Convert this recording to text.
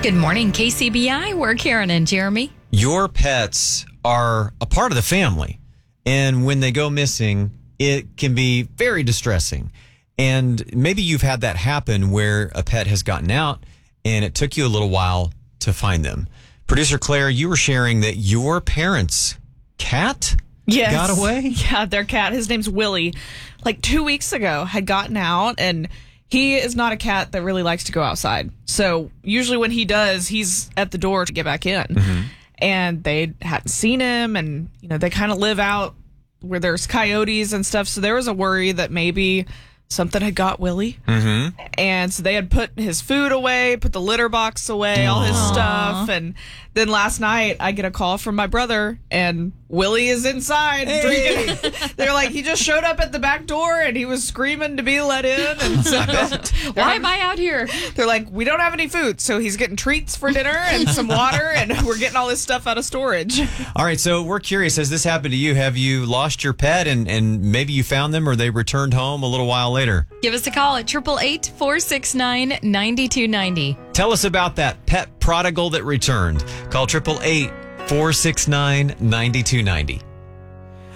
Good morning, KCBI. We're Karen and Jeremy. Your pets are a part of the family, and when they go missing, it can be very distressing. And maybe you've had that happen where a pet has gotten out and it took you a little while to find them. Producer Claire, you were sharing that your parents' cat got away? Yeah, their cat, his name's Willie, like 2 weeks ago had gotten out, and he is not a cat that really likes to go outside. So usually when he does, he's at the door to get back in. Mm-hmm. And they hadn't seen him, and they kind of live out where there's coyotes and stuff. So there was a worry that maybe something had got Willie. Mm-hmm. And so they had put his food away, put the litter box away, all his stuff. And then last night I get a call from my brother, and Willie is inside drinking. They're like, he just showed up at the back door and he was screaming to be let in. And so why am I out here? They're like, we don't have any food. So he's getting treats for dinner and some water, and we're getting all this stuff out of storage. All right, so we're curious, has this happened to you? Have you lost your pet and maybe you found them or they returned home a little while later? Give us a call at 888-469-9290. Tell us about that pet prodigal that returned. Call 888-469-9290.